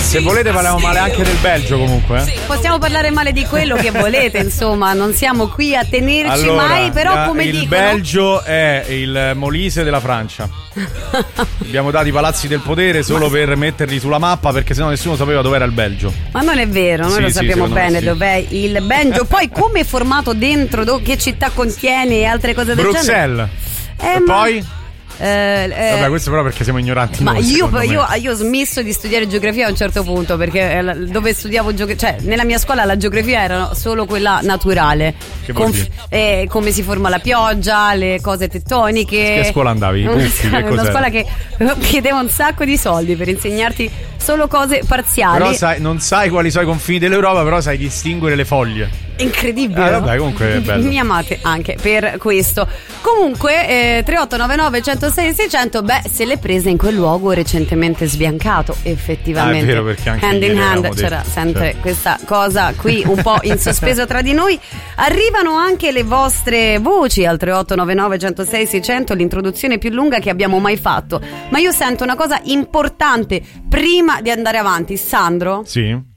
Se volete parliamo male anche del Belgio comunque. Possiamo parlare male di quello che volete, insomma, non siamo qui a tenerci allora, mai, però come il dicono... Belgio è il Molise della Francia. Abbiamo dato i palazzi del potere solo per metterli sulla mappa, perché sennò nessuno sapeva dov'era il Belgio. Ma non è vero, noi lo sappiamo bene dov'è il Belgio. Poi come è formato dentro, che città contiene e altre cose del genere. Bruxelles. E poi? Vabbè, questo però perché siamo ignoranti. Ma noi, io ho smesso di studiare geografia a un certo punto, perché dove studiavo cioè nella mia scuola la geografia era solo quella naturale. Che vuol dire? Come si forma la pioggia, le cose tettoniche. Che scuola andavi? Una scuola che chiedeva un sacco di soldi per insegnarti solo cose parziali. Però non sai quali sono i confini dell'Europa, però sai distinguere le foglie. Incredibile. Vabbè, comunque è bello. Mi amate anche per questo. Comunque 3899 106 600, se l'è presa in quel luogo recentemente sbiancato, effettivamente. È vero, perché anche hand in hand detto, c'era sempre questa cosa qui un po' in sospeso tra di noi. Arrivano anche le vostre voci al 3899 106 600, l'introduzione più lunga che abbiamo mai fatto. Ma io sento una cosa importante prima di andare avanti. Sandro? Sì.